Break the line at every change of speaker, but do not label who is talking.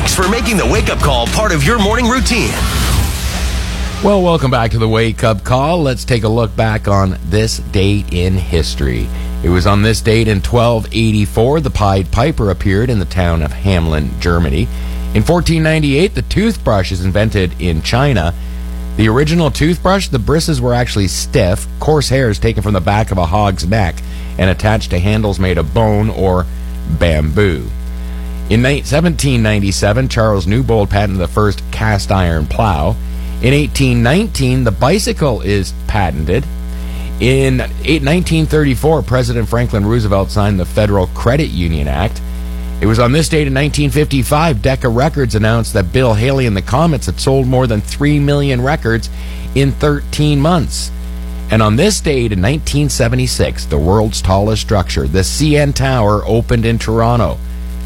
Thanks for making the wake-up call part of your morning routine.
Well, welcome back to the Wake Up Call. Let's take a look back on this date in history. It was on this date in 1284 the Pied Piper appeared in the town of Hamelin, Germany. In 1498, the toothbrush is invented in China. The original toothbrush, the bristles were actually stiff, coarse hairs taken from the back of a hog's neck and attached to handles made of bone or bamboo. In 1797, Charles Newbold patented the first cast iron plow. In 1819, the bicycle is patented. In 1934, President Franklin Roosevelt signed the Federal Credit Union Act. It was on this date in 1955, Decca Records announced that Bill Haley and the Comets had sold more than 3 million records in 13 months. And on this date in 1976, the world's tallest structure, the CN Tower, opened in Toronto.